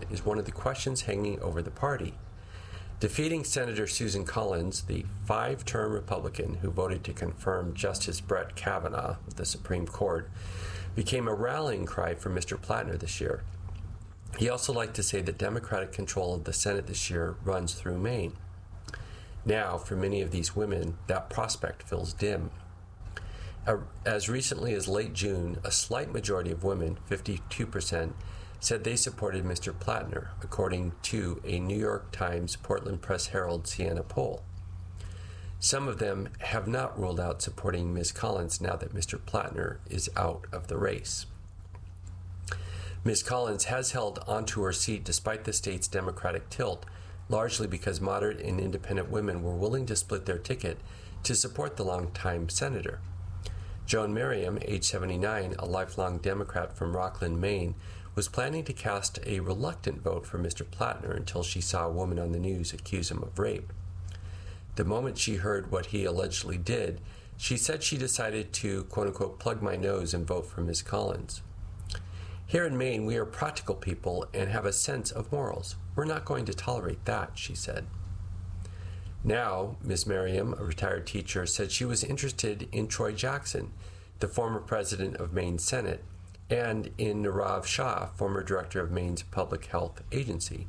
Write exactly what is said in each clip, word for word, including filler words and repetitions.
is one of the questions hanging over the party. Defeating Senator Susan Collins, the five-term Republican who voted to confirm Justice Brett Kavanaugh of the Supreme Court, became a rallying cry for Mister Platner this year. He also liked to say that Democratic control of the Senate this year runs through Maine. Now, for many of these women, that prospect feels dim. As recently as late June, a slight majority of women, fifty-two percent, said they supported Mister Platner, according to a New York Times Portland Press Herald Siena poll. Some of them have not ruled out supporting Miz Collins now that Mister Platner is out of the race. Miz Collins has held onto her seat despite the state's Democratic tilt, largely because moderate and independent women were willing to split their ticket to support the longtime senator. Joan Merriam, age seventy-nine, a lifelong Democrat from Rockland, Maine, was planning to cast a reluctant vote for Mister Platner until she saw a woman on the news accuse him of rape. The moment she heard what he allegedly did, she said she decided to, quote-unquote, plug my nose and vote for Miz Collins. Here in Maine, we are practical people and have a sense of morals. We're not going to tolerate that, she said. Now, Miz Merriam, a retired teacher, said she was interested in Troy Jackson, the former president of Maine's Senate, and in Nirav Shah, former director of Maine's Public Health Agency.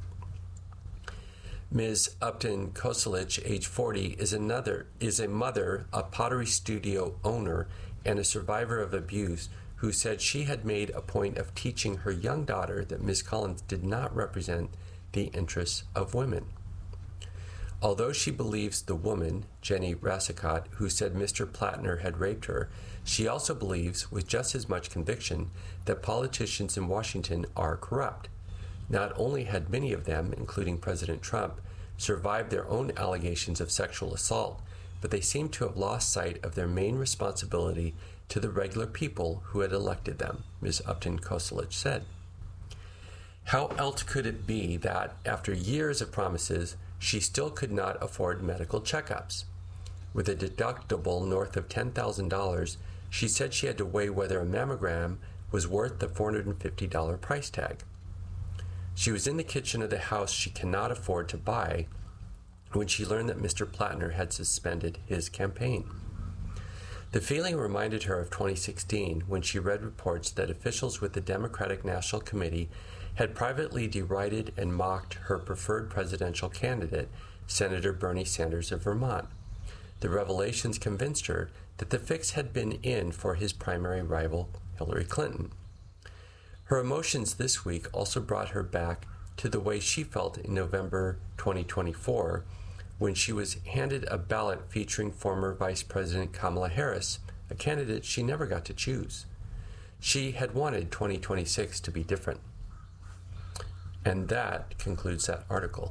Miz Upton Koselich, age forty, is another is a mother, a pottery studio owner, and a survivor of abuse who said she had made a point of teaching her young daughter that Miz Collins did not represent the interests of women. Although she believes the woman, Jenny Rassicott, who said Mister Platner had raped her, she also believes, with just as much conviction, that politicians in Washington are corrupt. Not only had many of them, including President Trump, survived their own allegations of sexual assault, but they seem to have lost sight of their main responsibility to the regular people who had elected them, Miz Upton Koselich said. How else could it be that, after years of promises, she still could not afford medical checkups? With a deductible north of ten thousand dollars, she said she had to weigh whether a mammogram was worth the four hundred fifty dollars price tag. She was in the kitchen of the house she cannot afford to buy when she learned that Mister Platner had suspended his campaign. The feeling reminded her of twenty sixteen, when she read reports that officials with the Democratic National Committee had privately derided and mocked her preferred presidential candidate, Senator Bernie Sanders of Vermont. The revelations convinced her that the fix had been in for his primary rival, Hillary Clinton. Her emotions this week also brought her back to the way she felt in November twenty twenty-four, when she was handed a ballot featuring former Vice President Kamala Harris, a candidate she never got to choose. She had wanted twenty twenty-six to be different. And that concludes that article.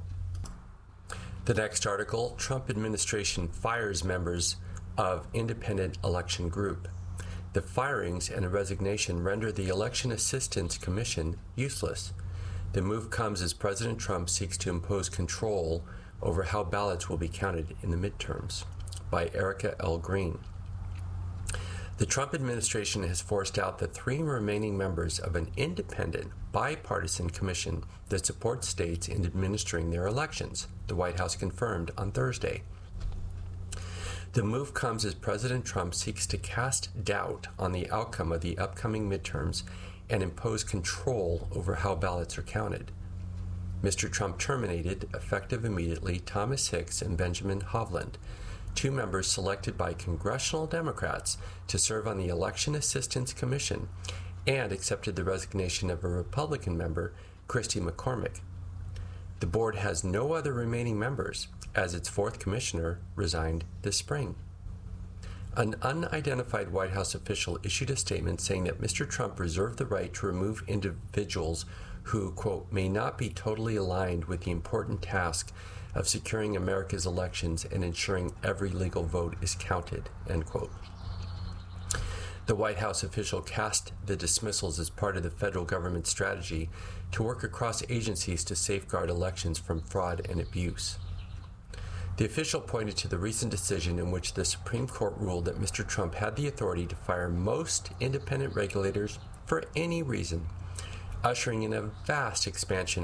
The next article, Trump administration fires members of independent election group. The firings and a resignation render the Election Assistance Commission useless. The move comes as President Trump seeks to impose control over how ballots will be counted in the midterms. By Erica L. Green. The Trump administration has forced out the three remaining members of an independent, bipartisan commission that supports states in administering their elections, the White House confirmed on Thursday. The move comes as President Trump seeks to cast doubt on the outcome of the upcoming midterms and impose control over how ballots are counted. Mister Trump terminated, effective immediately, Thomas Hicks and Benjamin Hovland, two members selected by congressional Democrats to serve on the Election Assistance Commission, and accepted the resignation of a Republican member, Christy McCormick. The board has no other remaining members, as its fourth commissioner resigned this spring. An unidentified White House official issued a statement saying that Mister Trump reserved the right to remove individuals who, quote, may not be totally aligned with the important task of securing America's elections and ensuring every legal vote is counted, end quote. The White House official cast the dismissals as part of the federal government's strategy to work across agencies to safeguard elections from fraud and abuse. The official pointed to the recent decision in which the Supreme Court ruled that Mister Trump had the authority to fire most independent regulators for any reason, ushering in a vast expansion